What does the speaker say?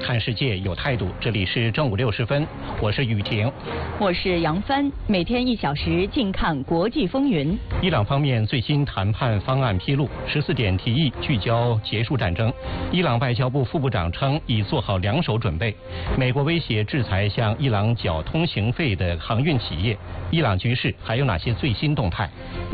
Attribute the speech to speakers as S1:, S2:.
S1: 看世界有态度。这里是正午6时分，我是雨婷，
S2: 我是杨帆。每天1小时，静看国际风云。
S1: 伊朗方面最新谈判方案披露，14点提议聚焦结束战争。伊朗外交部副部长称已做好2手准备。美国威胁制裁向伊朗缴通行费的航运企业。伊朗局势还有哪些最新动态？